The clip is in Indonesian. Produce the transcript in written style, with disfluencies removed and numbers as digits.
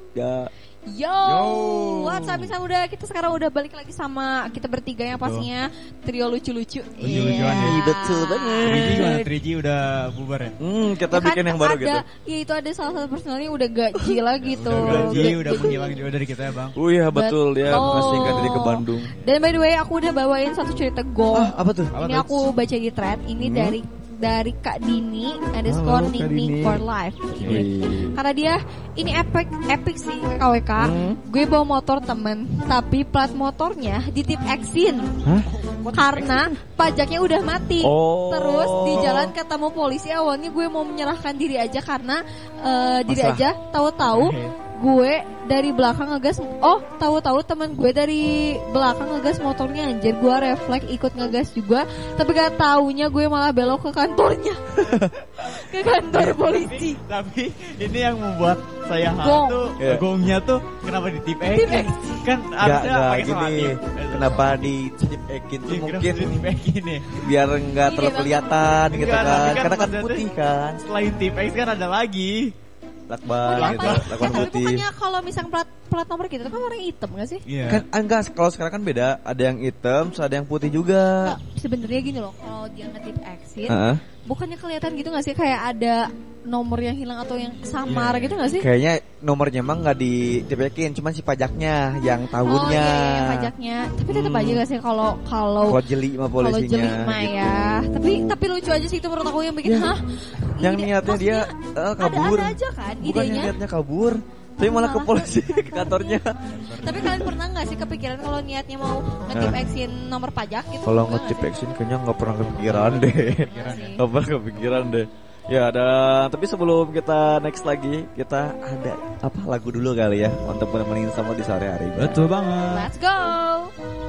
Gak. Yo, what's up Bisa Muda? Kita sekarang udah balik lagi sama kita bertiga yang pastinya trio lucu-lucu. Lucu-lucuan ya. Iya, betul banget. 3G gimana? 3G udah bubar ya? Kita bikin yang baru gitu. Iya, itu ada salah satu personalnya udah gak gila gitu. Udah gaji, udah menghilang juga dari kita ya bang. Oh iya betul, dia Betul. mengasingkan diri ke Bandung. Dan by the way, aku udah bawain satu cerita go. Apa tuh? Ini aku baca di thread. Ini dari Kak Dini _Ning Kak Ning Dini. for life. Wih. Karena dia ini epic sih KWK. Gue bawa motor temen, tapi plat motornya ditip X-in. Hah? Karena pajaknya udah mati. Oh. Terus di jalan ketemu polisi, awalnya gue mau menyerahkan diri aja karena diri Pasrah. aja, tahu-tahu gue dari belakang ngegas. Oh, tahu-tahu teman gue dari belakang ngegas motornya, anjir. Gue refleks ikut ngegas juga, tapi gak taunya gue malah belok ke kantornya. Ke kantor polisi. Tapi ini yang membuat saya Gong. tuh Iya. gongnya tuh kenapa ditip Ditip X? Kan Gak, harusnya pakai gini. selotip. Kenapa ditip ekin tuh mungkin ditip X ini. biar nggak Ini terlalu Bang. kelihatan gitu Enggak, kan. tapi kan Karena kan maksudnya putih kan. Selain tip X kan ada lagi. Lakban Oh, gitu, diapain? lakban Tapi putih. bukannya kalau misalnya plat nomor gitu kan warna hitam gak sih? Iya. Kan enggak, kalau sekarang kan beda. Ada yang hitam, terus ada yang putih juga. Nggak, sebenarnya gini loh, kalau dia ngetip exit, Heeh. bukannya kelihatan gitu gak sih kayak ada nomor yang hilang atau yang samar Iya. gitu gak sih? Kayaknya nomornya emang nggak ditipekin, cuman si pajaknya yang tahunnya. Oh iya, iya, pajaknya. Tapi tetap aja gak sih kalau Kalau jeli sama kalau polisinya. jeli mah gitu. ya. Tapi lucu aja sih itu menurut aku yang bikin Iya. hah. Yang Ini niatnya dia kabur. Ada aja kan Bukan idenya. niatnya kabur, tapi malah ke polisi ke kantornya. Tapi kalian pernah nggak sih kepikiran kalau niatnya mau ngetip exin nomor pajak gitu? Kalau Pernah ngetip nggak sih? action kayaknya nggak pernah kepikiran deh. Iya sih. Nggak pernah kepikiran deh. Ya dan tapi sebelum kita next lagi, kita ada apa lagu dulu kali ya untuk menemani sama di sore hari. Betul banget. Let's go.